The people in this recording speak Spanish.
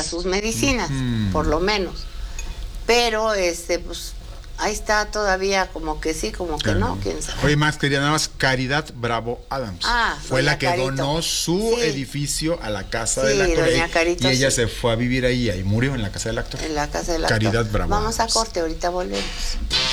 sus medicinas, por lo menos. Pero, pues, ahí está todavía como que sí, como que no, quién sabe. Oye, más quería nada más, Caridad Bravo Adams. Fue la que Carito donó su edificio a la casa del actor. Doña Carito, y ella se fue a vivir ahí y murió en la casa del actor. En la casa del actor. Caridad Bravo Vamos Adams. a corte, ahorita volvemos.